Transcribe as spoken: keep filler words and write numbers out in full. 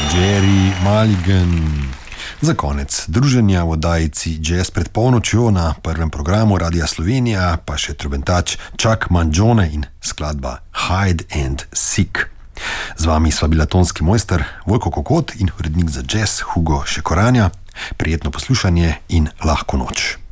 Jerry Mulligan. Za konec druženja v oddajici Jazz pred polnočjo na prvem programu Radia Slovenija pa še trobentač Chuck Mangione in skladba Hide and Seek. Z vami sva bila tonski mojster Vojko Kokot in urednik za jazz Hugo Šekoranja. Prijetno poslušanje in lahko noč.